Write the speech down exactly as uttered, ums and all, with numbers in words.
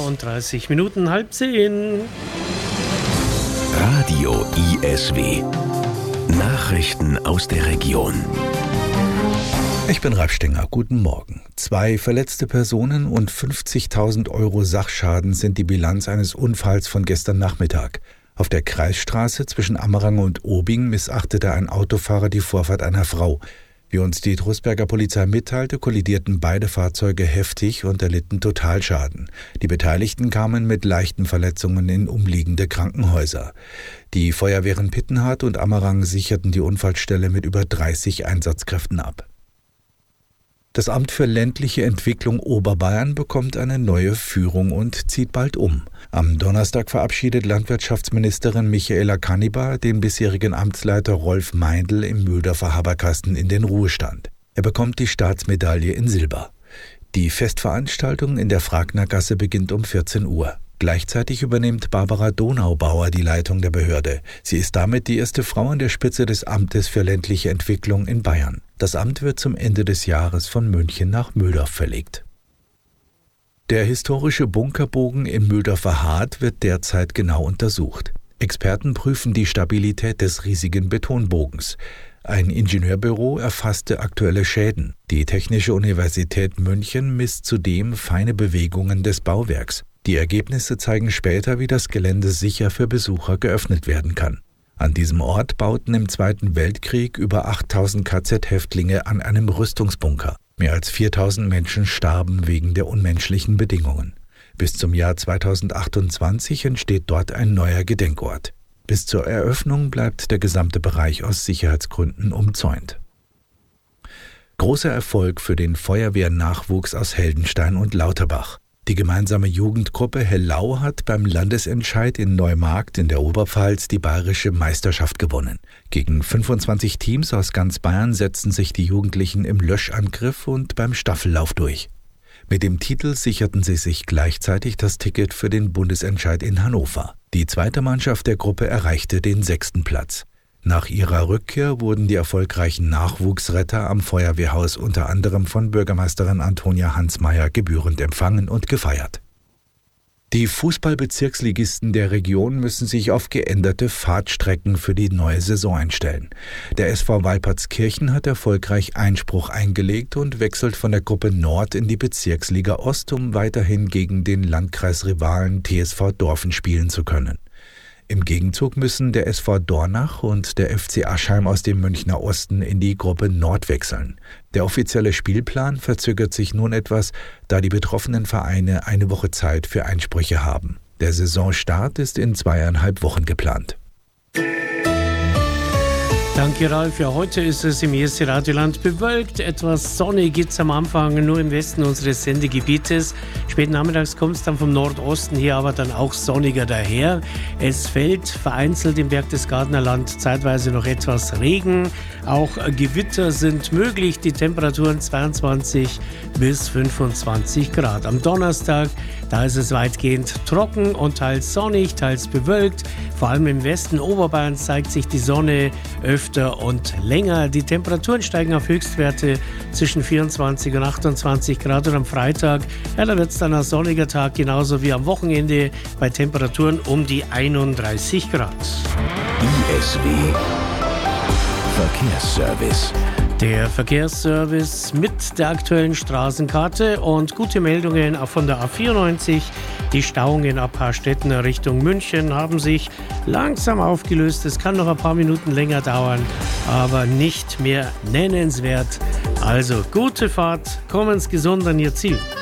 vierunddreißig Minuten, halb zehn. Radio I S W. Nachrichten aus der Region. Ich bin Ralf Stenger, guten Morgen. Zwei verletzte Personen und fünfzigtausend Euro Sachschaden sind die Bilanz eines Unfalls von gestern Nachmittag. Auf der Kreisstraße zwischen Ammerang und Obing missachtete ein Autofahrer die Vorfahrt einer Frau. Wie uns die Trostberger Polizei mitteilte, kollidierten beide Fahrzeuge heftig und erlitten Totalschaden. Die Beteiligten kamen mit leichten Verletzungen in umliegende Krankenhäuser. Die Feuerwehren Pittenhardt und Ammerang sicherten die Unfallstelle mit über dreißig Einsatzkräften ab. Das Amt für ländliche Entwicklung Oberbayern bekommt eine neue Führung und zieht bald um. Am Donnerstag verabschiedet Landwirtschaftsministerin Michaela Kannibar den bisherigen Amtsleiter Rolf Meindl im Mühldorfer Haberkasten in den Ruhestand. Er bekommt die Staatsmedaille in Silber. Die Festveranstaltung in der Fragnergasse beginnt um vierzehn Uhr. Gleichzeitig übernimmt Barbara Donaubauer die Leitung der Behörde. Sie ist damit die erste Frau an der Spitze des Amtes für ländliche Entwicklung in Bayern. Das Amt wird zum Ende des Jahres von München nach Mühldorf verlegt. Der historische Bunkerbogen im Mühldorfer Hart wird derzeit genau untersucht. Experten prüfen die Stabilität des riesigen Betonbogens. Ein Ingenieurbüro erfasste aktuelle Schäden. Die Technische Universität München misst zudem feine Bewegungen des Bauwerks. Die Ergebnisse zeigen später, wie das Gelände sicher für Besucher geöffnet werden kann. An diesem Ort bauten im Zweiten Weltkrieg über achttausend K Z-Häftlinge an einem Rüstungsbunker. Mehr als viertausend Menschen starben wegen der unmenschlichen Bedingungen. Bis zum Jahr zweitausendachtundzwanzig entsteht dort ein neuer Gedenkort. Bis zur Eröffnung bleibt der gesamte Bereich aus Sicherheitsgründen umzäunt. Großer Erfolg für den Feuerwehrnachwuchs aus Heldenstein und Lauterbach. Die gemeinsame Jugendgruppe Hellau hat beim Landesentscheid in Neumarkt in der Oberpfalz die bayerische Meisterschaft gewonnen. Gegen fünfundzwanzig Teams aus ganz Bayern setzten sich die Jugendlichen im Löschangriff und beim Staffellauf durch. Mit dem Titel sicherten sie sich gleichzeitig das Ticket für den Bundesentscheid in Hannover. Die zweite Mannschaft der Gruppe erreichte den sechsten Platz. Nach ihrer Rückkehr wurden die erfolgreichen Nachwuchsretter am Feuerwehrhaus unter anderem von Bürgermeisterin Antonia Hansmeier gebührend empfangen und gefeiert. Die Fußballbezirksligisten der Region müssen sich auf geänderte Fahrtstrecken für die neue Saison einstellen. Der S V Weipertskirchen hat erfolgreich Einspruch eingelegt und wechselt von der Gruppe Nord in die Bezirksliga Ost, um weiterhin gegen den Landkreisrivalen T S V Dorfen spielen zu können. Im Gegenzug müssen der S V Dornach und der F C Aschheim aus dem Münchner Osten in die Gruppe Nord wechseln. Der offizielle Spielplan verzögert sich nun etwas, da die betroffenen Vereine eine Woche Zeit für Einsprüche haben. Der Saisonstart ist in zweieinhalb Wochen geplant. Danke, Ralf. Ja, heute ist es im ersten Radioland bewölkt. Etwas Sonne gibt es am Anfang nur im Westen unseres Sendegebietes. Spät nachmittags kommt es dann vom Nordosten her, aber dann auch sonniger daher. Es fällt vereinzelt im Berchtesgadener Land zeitweise noch etwas Regen. Auch Gewitter sind möglich. Die Temperaturen zweiundzwanzig bis fünfundzwanzig Grad. Am Donnerstag, da ist es weitgehend trocken und teils sonnig, teils bewölkt. Vor allem im Westen Oberbayerns zeigt sich die Sonne öfter und länger. Die Temperaturen steigen auf Höchstwerte zwischen vierundzwanzig und achtundzwanzig Grad. Und am Freitag, ja, da wird es dann ein sonniger Tag, genauso wie am Wochenende bei Temperaturen um die einunddreißig Grad. I S W Verkehrsservice. Der Verkehrsservice mit der aktuellen Straßenkarte und gute Meldungen auch von der A vierundneunzig. Die Stauungen ab Harstetten Richtung München haben sich langsam aufgelöst. Es kann noch ein paar Minuten länger dauern, aber nicht mehr nennenswert. Also gute Fahrt, kommen's gesund an Ihr Ziel.